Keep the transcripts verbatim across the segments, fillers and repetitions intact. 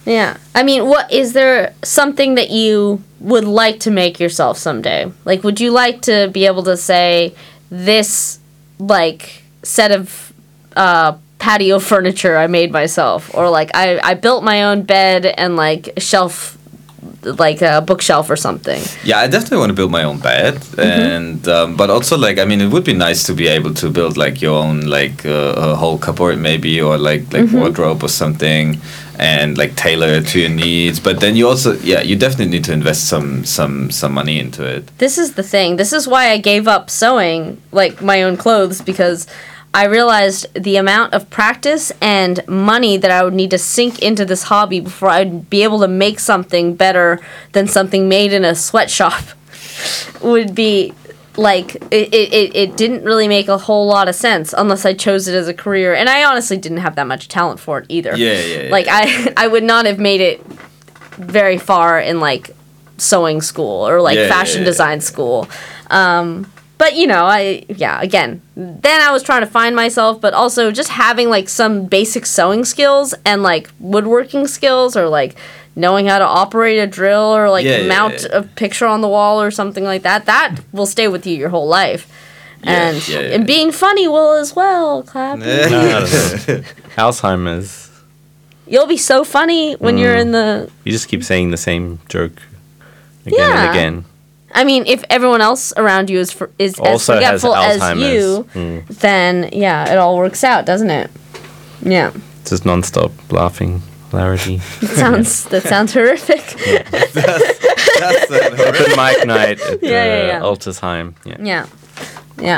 Yeah. I mean, what is there something that you would like to make yourself someday? Like, would you like to be able to say this, like, set of uh, patio furniture I made myself, or like I, I built my own bed and like a shelf, like a bookshelf or something? Yeah, I definitely want to build my own bed, mm-hmm. and um, but also like I mean, it would be nice to be able to build like your own like uh, a whole cupboard maybe, or like like mm-hmm. wardrobe or something, and like tailor it to your needs. But then you also yeah, you definitely need to invest some some some money into it. This is the thing. This is why I gave up sewing like my own clothes, because I realized the amount of practice and money that I would need to sink into this hobby before I'd be able to make something better than something made in a sweatshop would be, like, it, it, it didn't really make a whole lot of sense unless I chose it as a career. And I honestly didn't have that much talent for it either. Yeah, yeah, yeah. Like, I, I would not have made it very far in, like, sewing school or, like, yeah, fashion yeah, yeah, design yeah. school. Um... But, you know, I, yeah, again, then I was trying to find myself, but also just having, like, some basic sewing skills and, like, woodworking skills, or, like, knowing how to operate a drill, or, like, yeah, mount yeah, yeah. a picture on the wall or something like that. That will stay with you your whole life. Yeah, and yeah, yeah. and being funny will as well, Clap. No, I don't know. Alzheimer's. You'll be so funny when mm. you're in the... You just keep saying the same joke again yeah. and again. I mean, if everyone else around you is for, is also as forgetful as you, mm. then, yeah, it all works out, doesn't it? Yeah. Just non-stop laughing hilarity. That sounds, that sounds horrific. Yeah. that's, that's Open mic night at yeah, yeah, yeah. uh, Altersheim. Yeah. Yeah. Yeah.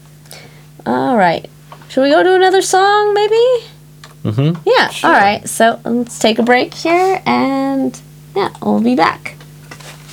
All right. Should we go to another song, maybe? Mm-hmm. Yeah. Sure. All right. So let's take a break here, and, yeah, we'll be back.